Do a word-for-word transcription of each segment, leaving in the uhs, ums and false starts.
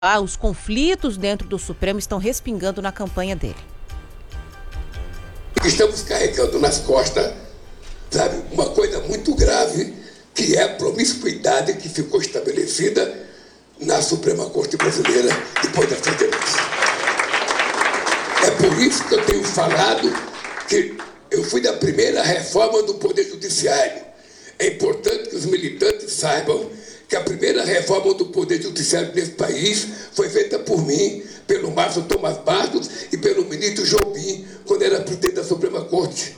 Ah, os conflitos dentro do Supremo estão respingando na campanha dele. Estamos carregando nas costas, sabe, uma coisa muito grave, que é a promiscuidade que ficou estabelecida na Suprema Corte Brasileira depois das sentenças. É por isso que eu tenho falado que eu fui da primeira reforma do Poder Judiciário. É importante que os militantes saibam que a primeira reforma do Poder Judiciário nesse país foi feita por mim, pelo Márcio Tomás Bastos e pelo ministro Jobim, quando era presidente da Suprema Corte.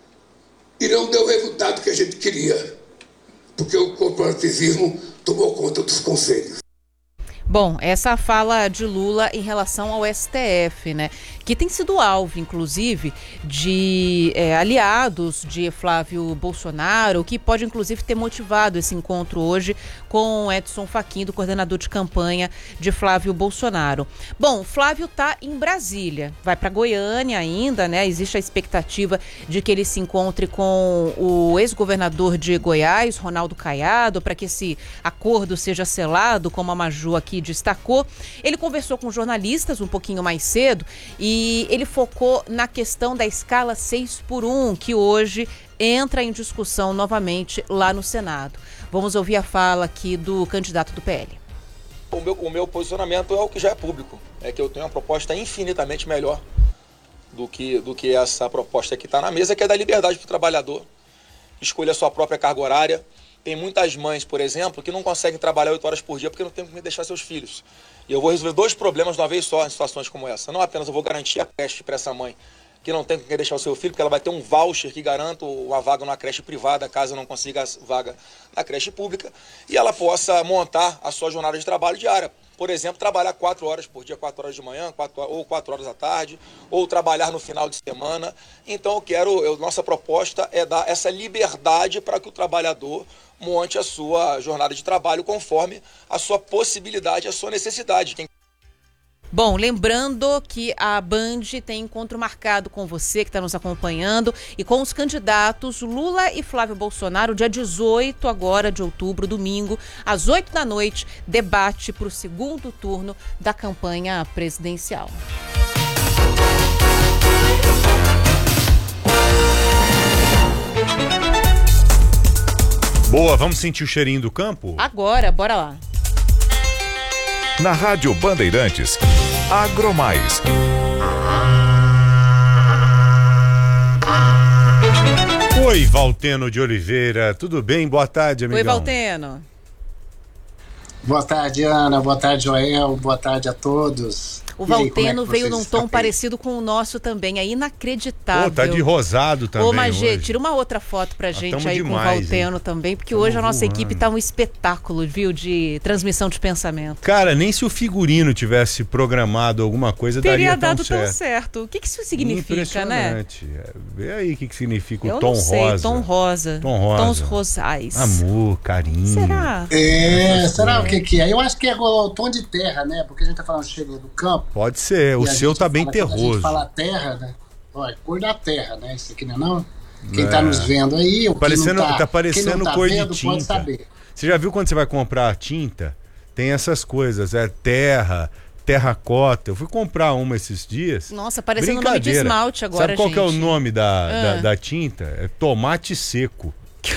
E não deu o resultado que a gente queria, porque o corporativismo tomou conta dos conselhos. Bom, essa fala de Lula em relação ao S T F, né? Que tem sido alvo, inclusive, de é, aliados de Flávio Bolsonaro, que pode, inclusive, ter motivado esse encontro hoje com Edson Fachin, do coordenador de campanha de Flávio Bolsonaro. Bom, Flávio está em Brasília, vai para Goiânia ainda, né? Existe a expectativa de que ele se encontre com o ex-governador de Goiás, Ronaldo Caiado, para que esse acordo seja selado, como a Maju aqui destacou. Ele conversou com jornalistas um pouquinho mais cedo e ele focou na questão da escala seis por um, que hoje entra em discussão novamente lá no Senado. Vamos ouvir a fala aqui do candidato do P L. O meu, o meu posicionamento é o que já é público, é que eu tenho uma proposta infinitamente melhor do que, do que essa proposta que está na mesa, que é da liberdade para o trabalhador escolher a sua própria carga horária. Tem muitas mães, por exemplo, que não conseguem trabalhar oito horas por dia porque não tem como deixar seus filhos. E eu vou resolver dois problemas de uma vez só em situações como essa. Não apenas eu vou garantir a creche para essa mãe que não tem com quem deixar o seu filho, porque ela vai ter um voucher que garanta uma vaga numa creche privada, caso não consiga a vaga na creche pública, e ela possa montar a sua jornada de trabalho diária. Por exemplo, trabalhar quatro horas por dia, quatro horas de manhã, quatro, ou quatro horas da tarde, ou trabalhar no final de semana. Então, eu quero, eu, nossa proposta é dar essa liberdade para que o trabalhador monte a sua jornada de trabalho conforme a sua possibilidade, a sua necessidade. Quem... Bom, lembrando que a Band tem encontro marcado com você que está nos acompanhando e com os candidatos Lula e Flávio Bolsonaro, dia dezoito agora de outubro, domingo, às oito da noite, debate para o segundo turno da campanha presidencial. Boa, vamos sentir o cheirinho do campo? Agora, bora lá. Na Rádio Bandeirantes, Agromais. Oi, Valteno de Oliveira, tudo bem? Boa tarde, amigão. Oi, Valteno. Boa tarde, Ana. Boa tarde, Joel. Boa tarde a todos. O Valteno é veio num tom estão? parecido com o nosso também, é inacreditável. Pô, tá de rosado também. Ô, Magê, hoje. tira uma outra foto pra gente ah, aí demais, com o Valteno hein? também, porque tamo hoje a nossa voando. equipe tá um espetáculo, viu, de transmissão de pensamento. Cara, nem se o figurino tivesse programado alguma coisa, Teria daria dado tão certo. tão certo. O que que isso significa, né? Impressionante. Vê aí o que que significa Eu o tom não sei, rosa. tom rosa. Tom rosa. Tons rosais. Amor, carinho. Será? É, será o que que é? Eu acho que é o tom de terra, né? Porque a gente tá falando cheiro do campo. Pode ser, o seu tá bem terroso. A gente fala terra, né? Olha, cor da terra, né? Isso aqui não é não? Quem É. tá nos vendo aí, o Parecendo, quem não tá, tá parecendo quem não tá cor vendo, de pode tinta. saber. Você já viu quando você vai comprar tinta? Tem essas coisas, é terra, terracota. Eu fui comprar uma esses dias. Nossa, parecendo o nome de Brincadeira. esmalte agora, Sabe qual gente. que é o nome da, Ah. da, da tinta? É tomate seco.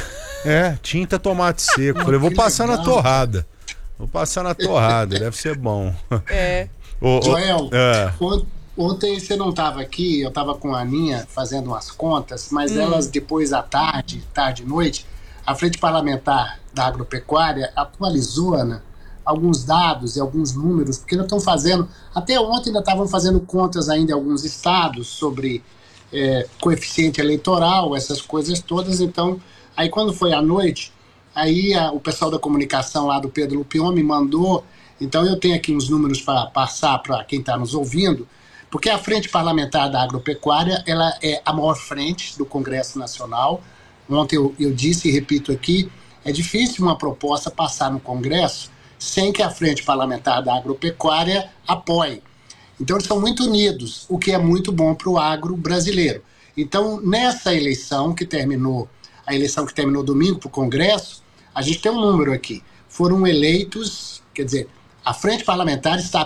É, tinta tomate seco. Falei, vou Que passar na legal. torrada. Vou passar na torrada, deve ser bom. É. Ô, ô, Joel, é. ont- ontem você não estava aqui, eu estava com a Aninha fazendo umas contas, mas Hum. elas depois à tarde, tarde e noite, a Frente Parlamentar da Agropecuária atualizou, Ana, alguns dados e alguns números, porque ainda estão fazendo, até ontem ainda estavam fazendo contas ainda em alguns estados sobre é, coeficiente eleitoral, essas coisas todas. Então, aí quando foi à noite, aí a- o pessoal da comunicação lá do Pedro Lupion me mandou. Então eu tenho aqui uns números para passar para quem está nos ouvindo, porque a Frente Parlamentar da Agropecuária ela é a maior frente do Congresso Nacional. Ontem eu, eu disse e repito aqui, é difícil uma proposta passar no Congresso sem que a Frente Parlamentar da Agropecuária apoie. Então eles são muito unidos, o que é muito bom para o agro brasileiro. Então nessa eleição que terminou, a eleição que terminou domingo para o Congresso, a gente tem um número aqui. Foram eleitos, quer dizer, A frente parlamentar está